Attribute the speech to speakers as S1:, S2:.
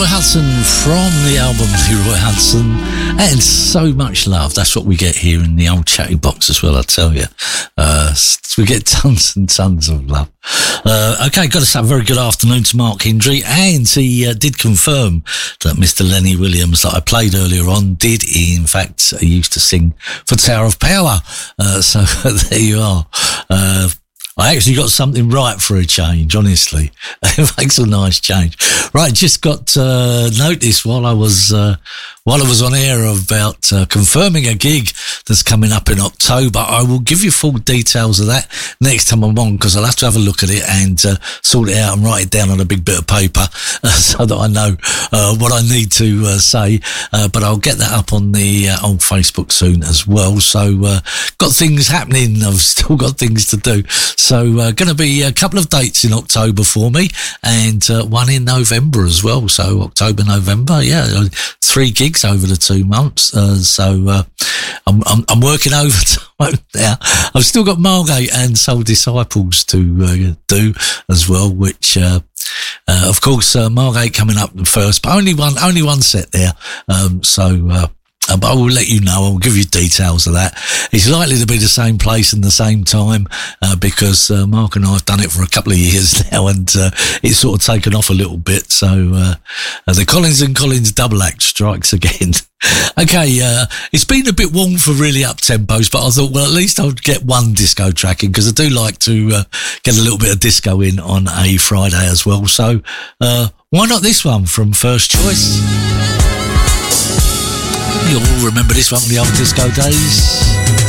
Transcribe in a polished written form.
S1: Hudson from the album Leroy Hudson, and so much love. That's what we get here in the old chatty box as well, I tell you. We get tons and tons of love. Okay, got to say a very good afternoon to Mark Hindry, and he did confirm that Mr. Lenny Williams that I played earlier on did, in fact, he used to sing for Tower of Power. So there you are. I actually got something right for a change, honestly. It makes a nice change. Right, just got notice while I was on air about confirming a gig that's coming up in October. I will give you full details of that next time I'm on, because I'll have to have a look at it and sort it out and write it down on a big bit of paper so that I know what I need to say. But I'll get that up on the old Facebook soon as well. So got things happening. I've still got things to do. So going to be a couple of dates in October for me, and one in November as well. So October, November, yeah, 3 gigs over the 2 months. So I'm working overtime now. I've still got Margate and Soul Disciples to do as well, which of course Margate coming up first, but only one set there. But I will let you know. I'll give you details of that. It's likely to be the same place and the same time because Mark and I have done it for a couple of years now, and it's sort of taken off a little bit. So the Collins and Collins double act strikes again. Okay, it's been a bit warm for really up tempos, but I thought, well, at least I'll get one disco track in, because I do like to get a little bit of disco in on a Friday as well. So why not this one from First Choice? You'll all remember this one from the old disco days.